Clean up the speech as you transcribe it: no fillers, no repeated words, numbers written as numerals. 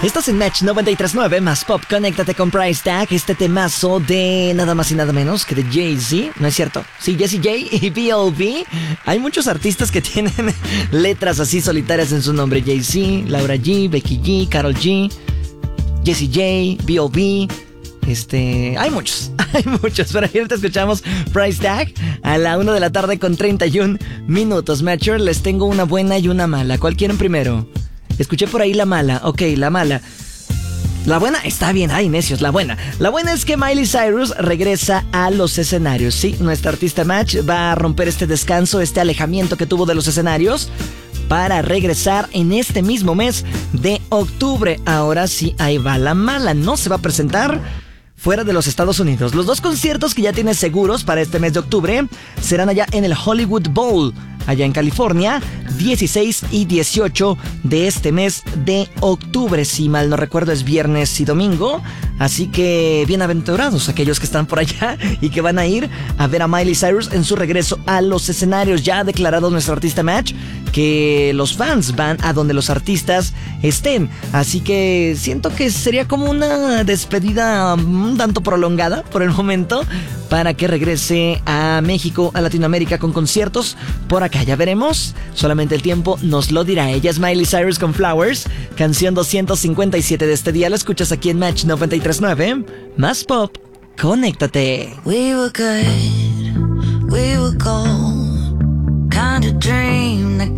Estás en Match 93.9 más Pop. Conéctate con Price Tag. Este temazo de nada más y nada menos que de Jay-Z. ¿No es cierto? Sí, Jessie J y B.O.B. Hay muchos artistas que tienen letras así solitarias en su nombre. Jay-Z, Laura G, Becky G, Karol G, Jessie J, B.O.B. Hay muchos, pero ahorita escuchamos Price Tag a la 1 de la tarde con 31 minutos. Matcher, les tengo una buena y una mala. ¿Cuál quieren primero? Escuché por ahí la mala. Ok, la mala. La buena está bien. Ay, necios, la buena. La buena es que Miley Cyrus regresa a los escenarios. Sí, nuestra artista Match va a romper este descanso, este alejamiento que tuvo de los escenarios para regresar en este mismo mes de octubre. Ahora sí, ahí va la mala. No se va a presentar fuera de los Estados Unidos. Los dos conciertos que ya tiene seguros para este mes de octubre serán allá en el Hollywood Bowl, allá en California, 16 y 18 de este mes de octubre. Si mal no recuerdo, es viernes y domingo. Así que bienaventurados aquellos que están por allá y que van a ir a ver a Miley Cyrus en su regreso a los escenarios. Ya ha declarado nuestro artista Match que los fans van a donde los artistas estén. Así que siento que sería como una despedida un tanto prolongada por el momento para que regrese a México, a Latinoamérica con conciertos por acá. Ya veremos, solamente el tiempo nos lo dirá. Ella es Miley Cyrus con Flowers, canción 257 de este día. La escuchas aquí en Match 93.9 más Pop. Conéctate. We were good, we were gold, kind of dream that